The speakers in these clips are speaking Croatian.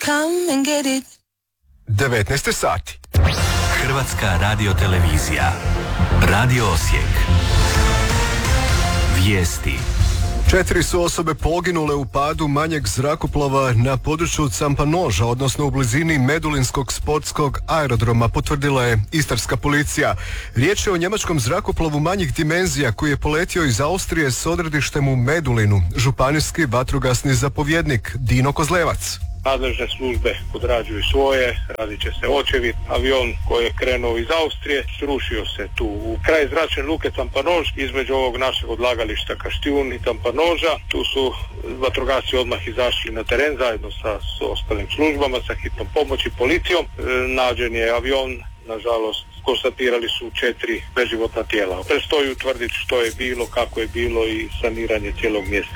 Come and get it. 19 sati. Hrvatska radiotelevizija. Radio Osijek. Vijesti. 4 su osobe poginule u padu manjeg zrakoplova na području Campanoža, odnosno u blizini Medulinskog sportskog aerodroma, potvrdila je istarska policija. Riječ je o njemačkom zrakoplovu manjih dimenzija koji je poletio iz Austrije s odredištem u Medulinu. Županijski vatrogasni zapovjednik Dino Kozlevac. Nadležne službe odrađuju svoje, radit će se očevid. Avion koji je krenuo iz Austrije srušio se tu u kraj zračne luke Campanož, između ovog našeg odlagališta Kaštijun i Campanoža. Tu su vatrogasci odmah izašli na teren zajedno sa ostalim službama, sa hitnom pomoći, policijom. Nađen je avion, nažalost konstatirali su 4 beživotna tijela. Predstoji utvrditi što je bilo, kako je bilo i saniranje cijelog mjesta.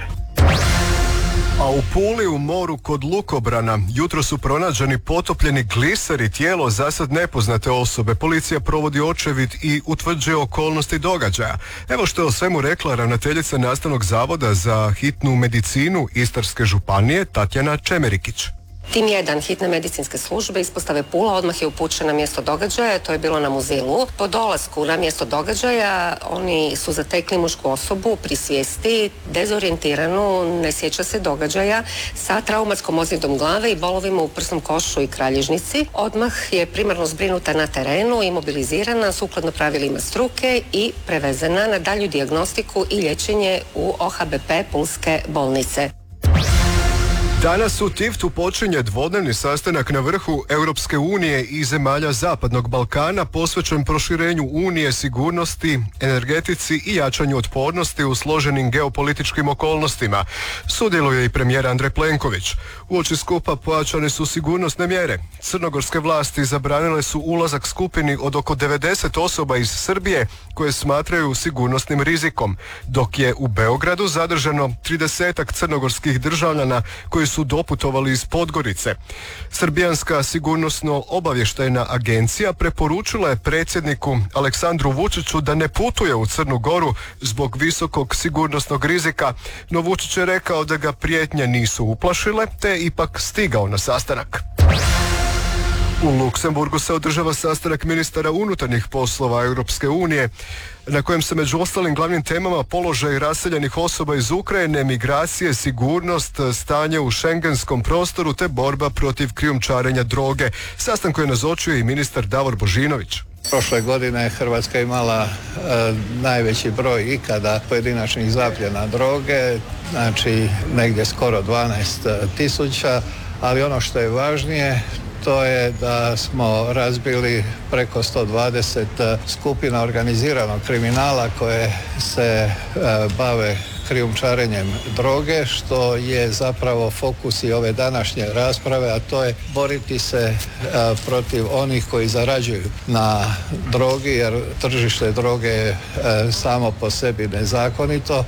A u Puli u moru kod Lukobrana jutro su pronađeni potopljeni gliser i tijelo zasad nepoznate osobe. Policija provodi očevid i utvrđuje okolnosti događaja. Evo što je o svemu rekla ravnateljica Nastavnog zavoda za hitnu medicinu Istarske županije Tatjana Čemerikić. Tim 1 hitne medicinske službe ispostave Pula odmah je upućen na mjesto događaja, to je bilo na Muzilu. Po dolasku na mjesto događaja oni su zatekli mušku osobu pri svijesti, dezorijentiranu, ne sjeća se događaja, sa traumatskom ozljedom glave i bolovima u prsnom košu i kralježnici. Odmah je primarno zbrinuta na terenu, imobilizirana sukladno pravilima struke i prevezena na dalju dijagnostiku i liječenje u OHBP Pulske bolnice. Danas u Tiftu počinje dvodnevni sastanak na vrhu Europske unije i zemalja Zapadnog Balkana posvećen proširenju Unije, sigurnosti, energetici i jačanju otpornosti u složenim geopolitičkim okolnostima. Sudjeluje i premijer Andrej Plenković. Uoči skupa pojačane su sigurnosne mjere. Crnogorske vlasti zabranile su ulazak skupini od oko 90 osoba iz Srbije koje smatraju sigurnosnim rizikom, dok je u Beogradu zadržano 30-ak crnogorskih državljana koji su doputovali iz Podgorice. Srbijanska sigurnosno-obavještajna agencija preporučila je predsjedniku Aleksandru Vučiću da ne putuje u Crnu Goru zbog visokog sigurnosnog rizika, no Vučić je rekao da ga prijetnje nisu uplašile, te je ipak stigao na sastanak. U Luksemburgu se održava sastanak ministara unutarnjih poslova Europske unije, na kojem se među ostalim glavnim temama položaj raseljenih osoba iz Ukrajine, migracije, sigurnost, stanje u šengenskom prostoru te borba protiv krijumčarenja droge. Sastanku je nazočio i ministar Davor Božinović. Prošle godine Hrvatska imala najveći broj ikada pojedinačnih zapljena droge, znači negdje skoro 12.000, ali ono što je važnije to je da smo razbili preko 120 skupina organiziranog kriminala koje se bave krijumčarenjem droge, što je zapravo fokus i ove današnje rasprave, a to je boriti se protiv onih koji zarađuju na drogi, jer tržište droge je samo po sebi nezakonito.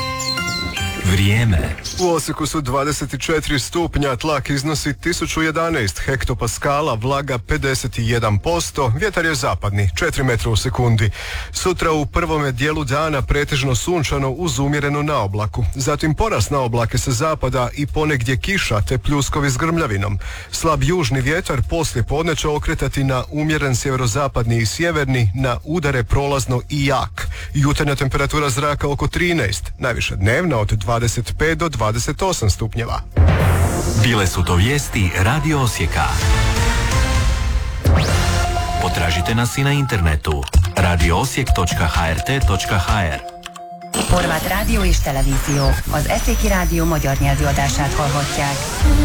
Vrijeme. U Osijeku su 24 stupnja, tlak iznosi 1011 hektopaskala, vlaga 51%, vjetar je zapadni, 4 metra u sekundi. Sutra u prvome dijelu dana pretežno sunčano uz umjerenu naoblaku. Zatim porast naoblake sa zapada i ponegdje kiša te pljuskovi s grmljavinom. Slab južni vjetar poslije podne će okretati na umjeren sjeverozapadni i sjeverni, na udare prolazno i jak. Jutarnja temperatura zraka oko 13, najviša dnevna od 25 do 28 stupnjeva. Bile su to vijesti Radio Osijeka. Potražite nas i na internetu radioosijek.hrt.hr. Horvát rádió és televízió. Az Eszéki Rádió magyar nyelvű adását hallhatják.